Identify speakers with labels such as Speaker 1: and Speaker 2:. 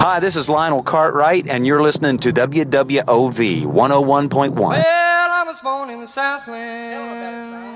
Speaker 1: Hi, this is Lionel Cartwright, and you're listening to WWOV 101.1.
Speaker 2: Well, I was born in the Southland.